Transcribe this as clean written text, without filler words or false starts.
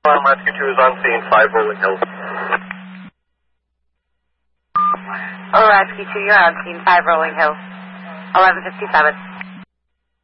Rescue 2 is on scene, 5 Rolling Hills. Rescue 2, you're on scene, 5 Rolling Hills, 11:57.